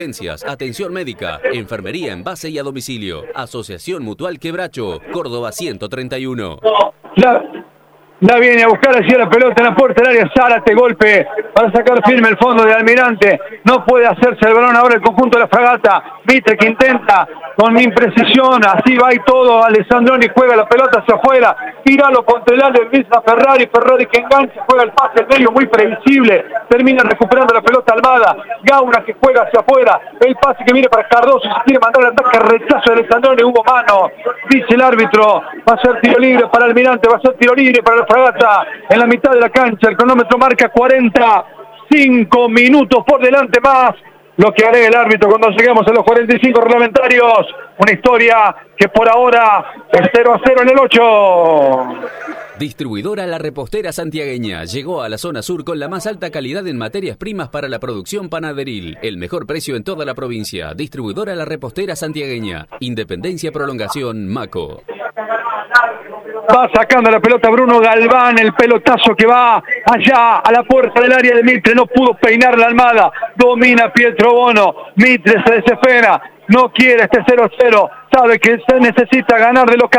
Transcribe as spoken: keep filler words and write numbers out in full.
Atención médica, enfermería en base y a domicilio. Asociación Mutual Quebracho, Córdoba ciento treinta y uno. La, la viene a buscar allí la pelota en la puerta del área. Zárate, golpe para sacar firme el fondo de Almirante. No puede hacerse el balón ahora el conjunto de la Fragata. Mitre que intenta con imprecisión. Así va y todo. Alessandroni juega la pelota hacia afuera. Tíralo contra el área. Empieza Ferrari. Ferrari que engancha. Juega el pase. El medio muy previsible. Termina recuperando la pelota Almada. Gauna que juega hacia afuera. El pase que viene para Cardoso. Se quiere mandar el ataque. Rechazo de Alessandroni. Hubo mano. Dice el árbitro. Va a ser tiro libre para Almirante. Va a ser tiro libre para la Fragata. En la mitad de la cancha. El cronómetro marca cuarenta. Cinco minutos por delante más. Lo que hará el árbitro cuando lleguemos a los cuarenta y cinco reglamentarios. Una historia que por ahora es cero a cero en el ocho. Distribuidora La Repostera Santiagueña llegó a la zona sur con la más alta calidad en materias primas para la producción panaderil. El mejor precio en toda la provincia. Distribuidora La Repostera Santiagueña. Independencia Prolongación Maco. Va sacando la pelota Bruno Galván, el pelotazo que va allá a la puerta del área de Mitre, no pudo peinar la Almada, domina Pietro Bono, Mitre se desespera, no quiere este cero a cero, sabe que se necesita ganar de local.